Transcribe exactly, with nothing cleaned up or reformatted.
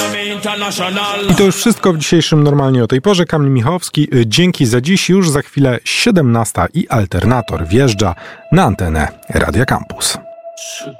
I to już wszystko w dzisiejszym Normalnie o tej porze. Kamil Michałowski, dzięki za dziś. Już za chwilę siedemnasta i Alternator wjeżdża na antenę Radia Campus.